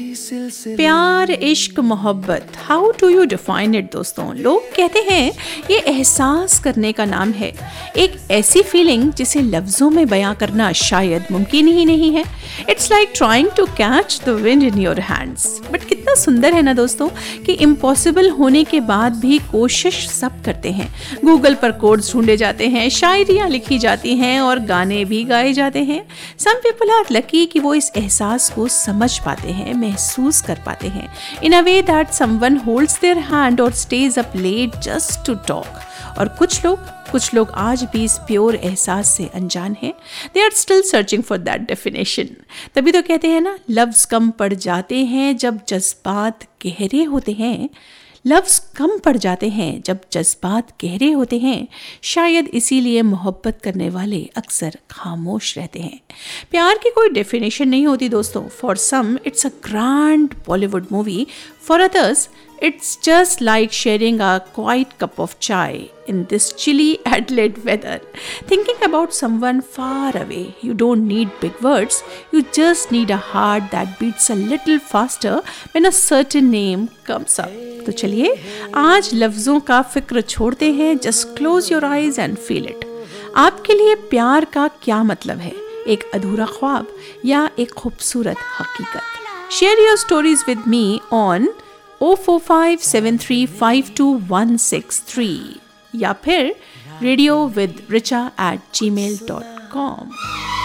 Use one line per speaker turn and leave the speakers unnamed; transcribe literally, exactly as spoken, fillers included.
प्यार, इश्क, मोहब्बत, how do you define it दोस्तों? लोग कहते हैं ये एहसास करने का नाम है, एक ऐसी फीलिंग जिसे लफ्ज़ों में बयां करना शायद मुमकिन ही नहीं है। It's like trying to catch the wind in your hands. But कितना सुंदर है ना दोस्तों कि इम्पॉसिबल होने के बाद भी कोशिश सब करते हैं। गूगल पर कोड्स ढूंढे जाते हैं, शायरियाँ लिखी जाती हैं और गाने भी गाए जाते हैं। सम पीपल आर लकी कि वो इस एहसास को समझ पाते हैं, महसूस कर पाते हैं, इन अ way that someone holds their hand और stage up let just to talk. और कुछ लोग कुछ लोग आज भी इस प्योर एहसास से अनजान हैं। They are still searching for that definition. तभी तो कहते हैं ना, लफ्ज़ कम पड़ जाते हैं जब जज्बात गहरे होते हैं। लफ्ज़ कम पड़ जाते हैं जब जज्बात गहरे होते हैं। शायद इसीलिए मोहब्बत करने वाले अक्सर खामोश रहते हैं। प्यार की कोई डेफिनेशन नहीं होती दोस्तों। For some it's a grand Bollywood movie, for others it's just like sharing a quiet cup of chai in this chilly Adelaide weather. Thinking about someone far away, you don't need big words, you just need a heart that beats a little faster when a certain name comes up. तो चलिए आज लफ्ज़ों का फिक्र छोड़ते हैं। Just close your eyes and feel it. आपके लिए प्यार का क्या मतलब है? एक अधूरा ख्वाब या एक खूबसूरत हकीकत? Share your stories with me on O four five seven three five to one six three या फिर radio with Richa eight ji mail dot com.